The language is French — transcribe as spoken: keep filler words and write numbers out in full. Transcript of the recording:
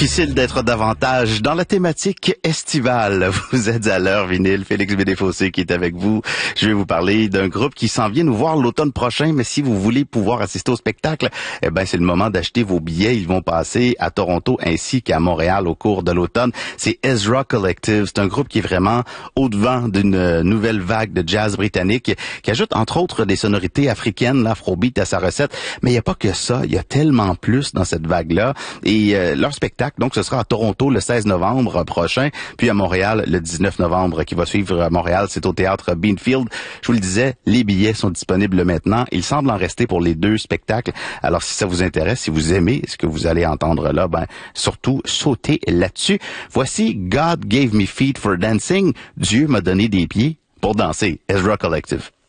Difficile d'être davantage dans la thématique estivale. Vous êtes à l'heure vinyle. Félix Bédéfossé qui est avec vous. Je vais vous parler d'un groupe qui s'en vient nous voir l'automne prochain, mais si vous voulez pouvoir assister au spectacle, eh ben c'est le moment d'acheter vos billets. Ils vont passer à Toronto ainsi qu'à Montréal au cours de l'automne. C'est Ezra Collective. C'est un groupe qui est vraiment au-devant d'une nouvelle vague de jazz britannique qui ajoute entre autres des sonorités africaines, l'afrobeat à sa recette. Mais il n'y a pas que ça. Il y a tellement plus dans cette vague-là. Et euh, leur spectacle, donc ce sera à Toronto le seize novembre prochain, puis à Montréal le dix-neuf novembre qui va suivre à Montréal, c'est au théâtre Beanfield. Je vous le disais, les billets sont disponibles maintenant. Il semble en rester pour les deux spectacles. Alors si ça vous intéresse, si vous aimez ce que vous allez entendre là, ben surtout sautez là-dessus. Voici God Gave Me Feet for Dancing. Dieu m'a donné des pieds pour danser. Ezra Collective.